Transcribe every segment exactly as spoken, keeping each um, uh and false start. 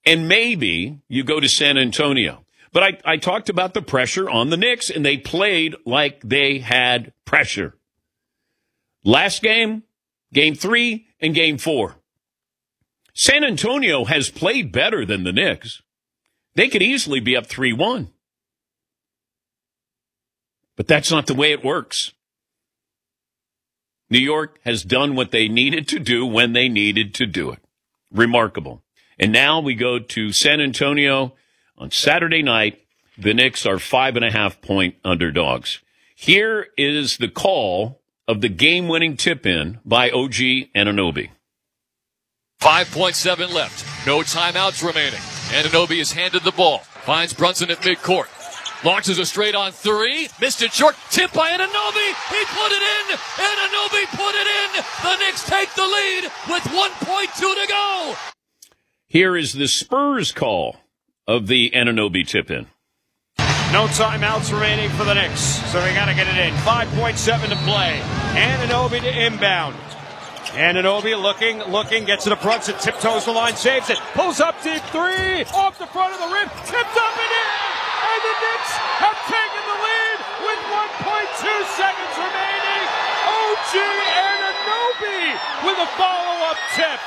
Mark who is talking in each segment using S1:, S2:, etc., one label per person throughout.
S1: And maybe you go to San Antonio. But I, I talked about the pressure on the Knicks, and they played like they had pressure. Last game, game three, and game four. San Antonio has played better than the Knicks. They could easily be up three one. But that's not the way it works. New York has done what they needed to do when they needed to do it. Remarkable. And now we go to San Antonio on Saturday night. The Knicks are five and a half point underdogs. Here is the call of the game-winning tip-in by O G Anunoby.
S2: five point seven left. No timeouts remaining. Anunoby is handed the ball. Finds Brunson at midcourt. Launches a straight on three. Missed it short. Tip by Anunoby. He put it in. Anunoby put it in. The Knicks take the lead with one point two to go.
S1: Here is the Spurs call of the Anunoby tip-in.
S3: No timeouts remaining for the Knicks, so we got to get it in. five point seven to play. Anunoby to inbound. Anunoby looking, looking, gets to the front, and tiptoes the line, saves it. Pulls up deep three, off the front of the rim, tipped up and in! And the Knicks have taken the lead with one point two seconds remaining. O G Anunoby with a follow-up tip.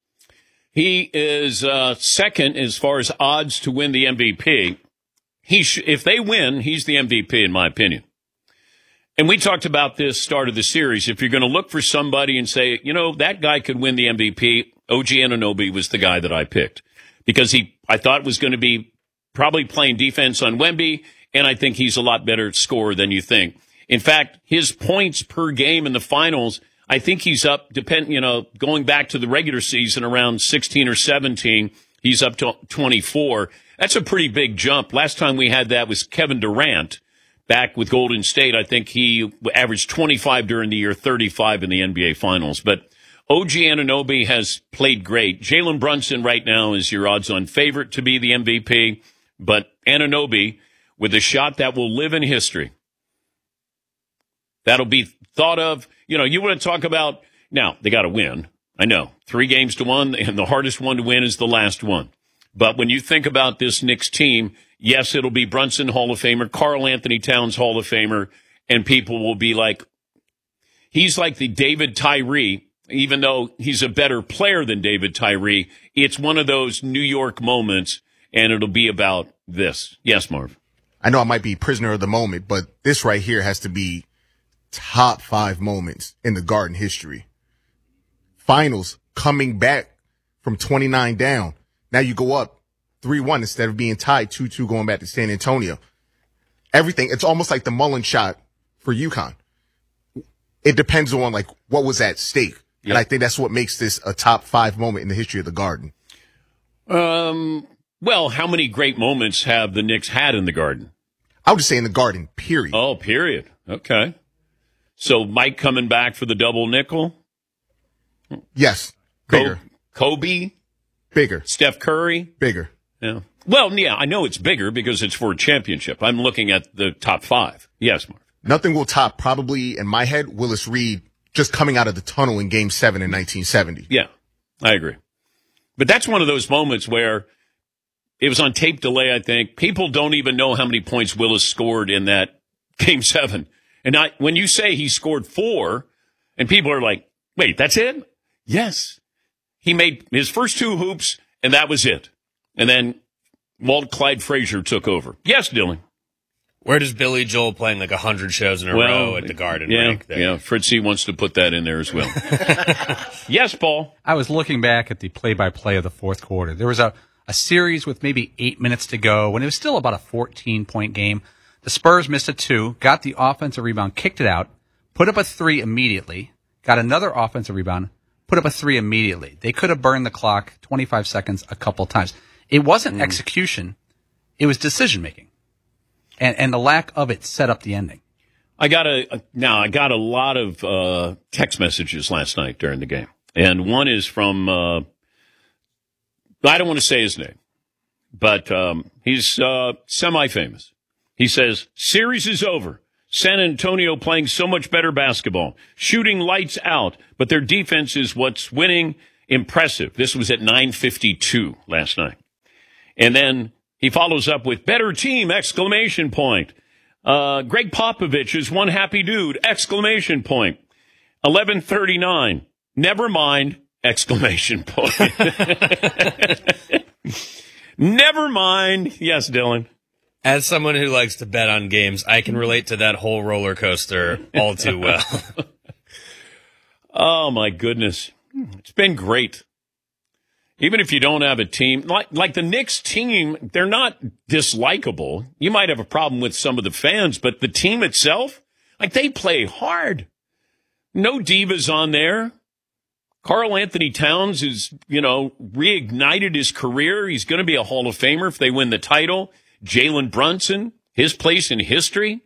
S1: He is uh, second as far as odds to win the M V P. He sh- if they win, he's the M V P, in my opinion. And we talked about this start of the series. If you're going to look for somebody and say, you know, that guy could win the M V P, O G Anunoby was the guy that I picked. Because he, I thought was going to be probably playing defense on Wemby, and I think he's a lot better scorer than you think. In fact, his points per game in the finals, I think he's up, depend, you know, going back to the regular season around sixteen or seventeen, he's up to twenty-four. That's a pretty big jump. Last time we had that was Kevin Durant back with Golden State. I think he averaged twenty-five during the year, thirty-five in the N B A Finals. But O G Anunoby has played great. Jalen Brunson right now is your odds-on favorite to be the M V P. But Anunoby, with a shot that will live in history, that'll be thought of. You know, you want to talk about, now, they got to win. I know. Three games to one, and the hardest one to win is the last one. But when you think about this Knicks team, yes, it'll be Brunson, Hall of Famer, Karl Anthony Towns, Hall of Famer, and people will be like, he's like the David Tyree, even though he's a better player than David Tyree. It's one of those New York moments, and it'll be about this. Yes, Marv.
S4: I know I might be prisoner of the moment, but this right here has to be top five moments in the Garden history. Finals, coming back from twenty-nine down. Now you go up three one instead of being tied two two going back to San Antonio. Everything, it's almost like the Mullen shot for UConn. It depends on like what was at stake. Yep. And I think that's what makes this a top five moment in the history of the Garden.
S1: Um, well, how many great moments have the Knicks had in the Garden?
S4: I would just say in the Garden, period.
S1: Oh, period. Okay. So Mike coming back for the double nickel?
S4: Yes. Bigger.
S1: Kobe?
S4: Bigger.
S1: Steph Curry?
S4: Bigger.
S1: Yeah. Well, yeah, I know it's bigger because it's for a championship. I'm looking at the top five. Yes, Mark.
S4: Nothing will top, probably in my head, Willis Reed just coming out of the tunnel in Game seven in nineteen seventy.
S1: Yeah, I agree. But that's one of those moments where it was on tape delay, I think. People don't even know how many points Willis scored in that Game seven. And I, when you say he scored four, and people are like, wait, that's it? Yes. He made his first two hoops, and that was it. And then Walt Clyde Frazier took over. Yes, Dylan.
S5: Where does Billy Joel playing like one hundred shows in a
S1: well,
S5: row at the Garden
S1: yeah,
S5: rank there?
S1: Yeah, Fritzy wants to put that in there as well. Yes, Paul.
S6: I was looking back at the play-by-play of the fourth quarter. There was a, a series with maybe eight minutes to go, and it was still about a fourteen-point game. The Spurs missed a two, got the offensive rebound, kicked it out, put up a three immediately, got another offensive rebound, put up a three immediately. They could have burned the clock twenty-five seconds a couple times. It wasn't mm. execution. It was decision-making. And, and the lack of it set up the ending.
S1: I got a, now I got a lot of uh, text messages last night during the game. And one is from, uh, I don't want to say his name, but um, he's uh, semi-famous. He says, series is over. San Antonio playing so much better basketball, shooting lights out, but their defense is what's winning. Impressive. This was at nine fifty-two last night. And then he follows up with better team, exclamation point. Uh, Greg Popovich is one happy dude, exclamation point. eleven thirty-nine, never mind, exclamation point. Never mind. Yes, Dylan.
S5: As someone who likes to bet on games, I can relate to that whole roller coaster all too well.
S1: Oh, my goodness. It's been great. Even if you don't have a team, like like the Knicks team, they're not dislikable. You might have a problem with some of the fans, but the team itself, like they play hard. No divas on there. Karl Anthony Towns is, you know, reignited his career. He's going to be a Hall of Famer if they win the title. Jalen Brunson, his place in history.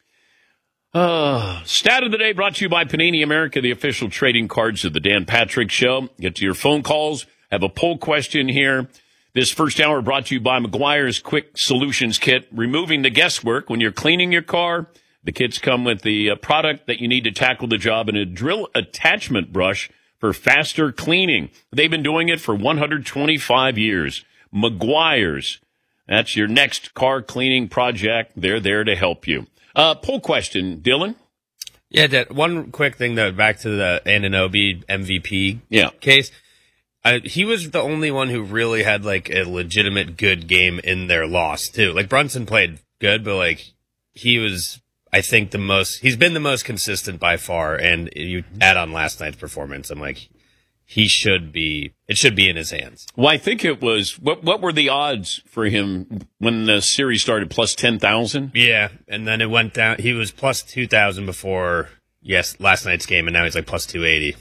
S1: Uh, stat of the day brought to you by Panini America, the official trading cards of the Dan Patrick Show. Get to your phone calls. Have a poll question here. This first hour brought to you by McGuire's Quick Solutions Kit, removing the guesswork when you're cleaning your car. The kits come with the uh, product that you need to tackle the job and a drill attachment brush for faster cleaning. They've been doing it for one hundred twenty-five years. McGuire's. That's your next car cleaning project. They're there to help you. Uh, poll question, Dylan?
S5: Yeah, Dad, one quick thing, though, back to the Anunoby M V P
S1: yeah.
S5: case. Uh, he was the only one who really had, like, a legitimate good game in their loss, too. Like, Brunson played good, but, like, he was, I think, the most, he's been the most consistent by far, and you add on last night's performance, I'm like, he should be, it should be in his hands.
S1: Well, I think it was, what what were the odds for him when the series started, plus ten thousand?
S5: Yeah, and then it went down, he was plus two thousand before, yes, last night's game, and now he's like plus two eighty.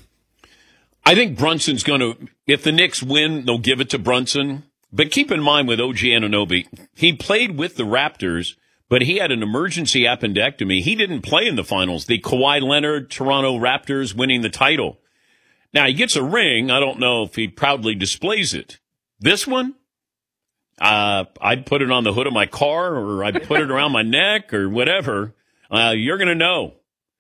S1: I think Brunson's going to, if the Knicks win, they'll give it to Brunson. But keep in mind with O G Anunoby, he played with the Raptors, but he had an emergency appendectomy. He didn't play in the finals. The Kawhi Leonard, Toronto Raptors winning the title. Now, he gets a ring. I don't know if he proudly displays it. This one, uh, I'd put it on the hood of my car, or I'd put it around my neck, or whatever. Uh, you're going to know.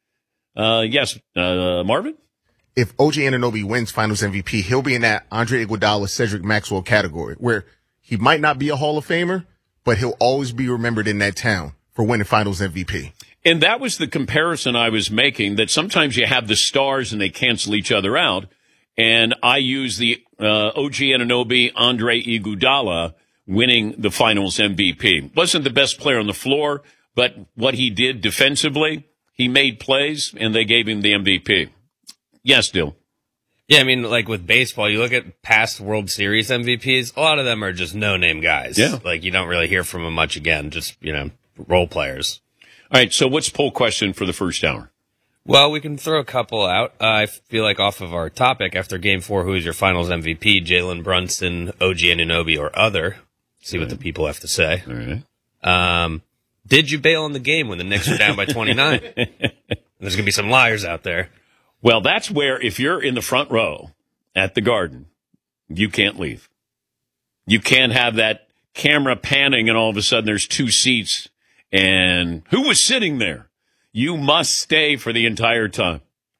S1: Uh, yes, uh, Marvin?
S4: If O G Anunoby wins Finals M V P, he'll be in that Andre Iguodala, Cedric Maxwell category, where he might not be a Hall of Famer, but he'll always be remembered in that town for winning Finals M V P.
S1: And that was the comparison I was making, that sometimes you have the stars and they cancel each other out. And I use the uh, O G Anunoby, Andre Iguodala winning the Finals M V P. Wasn't the best player on the floor, but what he did defensively, he made plays, and they gave him the M V P. Yes, Dill.
S5: Yeah, I mean, like with baseball, you look at past World Series M V Ps, a lot of them are just no-name guys.
S1: Yeah.
S5: Like, you don't really hear from them much again, just, you know, role players.
S1: All right, so what's poll question for the first hour?
S5: Well, we can throw a couple out. Uh, I feel like off of our topic, after Game four, who is your Finals M V P? Jalen Brunson, O G Anunoby, or other? See what the people have to say.
S1: All right.
S5: Um, did you bail on the game when the Knicks were down by twenty-nine? There's going to be some liars out there.
S1: Well, that's where, if you're in the front row at the Garden, you can't leave. You can't have that camera panning and all of a sudden there's two seats and who was sitting there? You must stay for the entire time.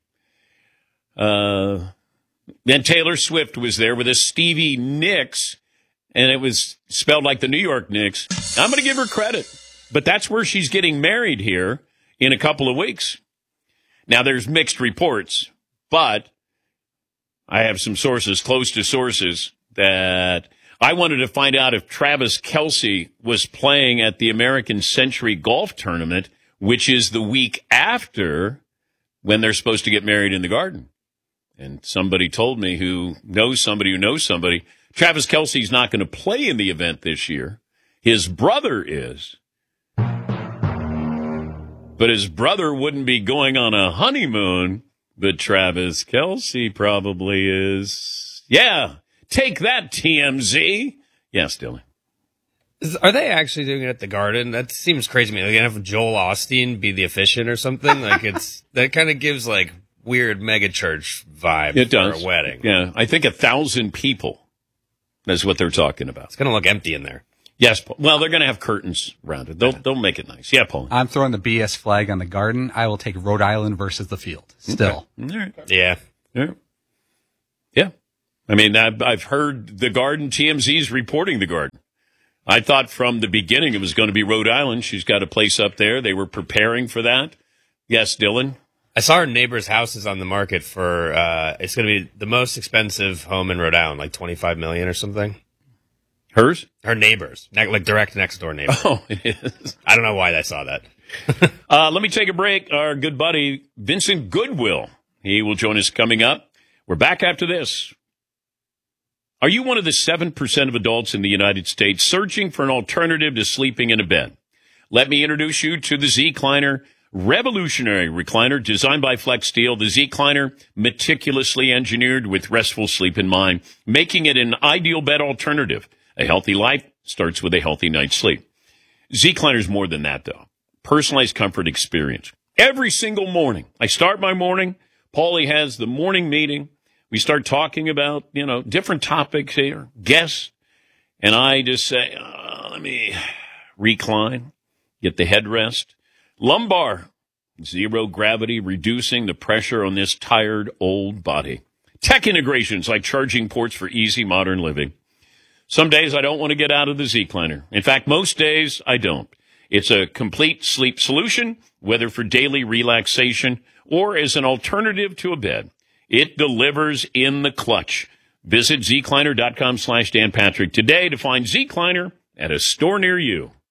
S1: Uh, then Taylor Swift was there with a Stevie Nicks, and it was spelled like the New York Knicks. I'm going to give her credit, but that's where she's getting married here in a couple of weeks. Now, there's mixed reports, but I have some sources, close to sources, that I wanted to find out if Travis Kelce was playing at the American Century Golf Tournament, which is the week after when they're supposed to get married in the Garden. And somebody told me who knows somebody who knows somebody, Travis Kelce's not going to play in the event this year. His brother is. But his brother wouldn't be going on a honeymoon, but Travis Kelce probably is. Yeah, take that, T M Z. Yes, Dylan.
S5: Are they actually doing it at the Garden? That seems crazy to me. They're going to have Joel Osteen be the officiant or something? Like, it's that kind of gives, like, weird megachurch vibe
S1: it does.
S5: for a wedding.
S1: Yeah, I think a thousand people. That's what they're talking about.
S5: It's going to look empty in there.
S1: Yes, Paul. Well, they're going to have curtains around it. They'll they'll make it nice. Yeah, Paul.
S6: I'm throwing the B S flag on the Garden. I will take Rhode Island versus the field. Still.
S1: Okay. All right.
S5: Yeah.
S1: Yeah. Yeah. I mean, I've, I've heard the Garden, T M Z's reporting the Garden. I thought from the beginning it was going to be Rhode Island. She's got a place up there. They were preparing for that. Yes, Dylan?
S5: I saw her neighbor's house is on the market for, uh, it's going to be the most expensive home in Rhode Island, like twenty-five million dollars or something.
S1: Hers?
S5: Her neighbor's, ne- like direct next door neighbor.
S1: Oh, it is.
S5: I don't know why I saw that.
S1: uh, let me take a break. Our good buddy, Vincent Goodwill, he will join us coming up. We're back after this. Are you one of the seven percent of adults in the United States searching for an alternative to sleeping in a bed? Let me introduce you to the Z-Cliner, revolutionary recliner designed by Flex Steel. The Z-Cliner, meticulously engineered with restful sleep in mind, making it an ideal bed alternative. A healthy life starts with a healthy night's sleep. Z-Cliner is more than that, though. Personalized comfort experience. Every single morning, I start my morning. Paulie has the morning meeting. We start talking about, you know, different topics here, guests, and I just say, oh, let me recline, get the headrest. Lumbar, zero gravity, reducing the pressure on this tired old body. Tech integrations like charging ports for easy modern living. Some days I don't want to get out of the Z-Cliner. In fact, most days I don't. It's a complete sleep solution, whether for daily relaxation or as an alternative to a bed. It delivers in the clutch. Visit Z Cliner dot com slash Dan Patrick today to find Z-Cliner at a store near you.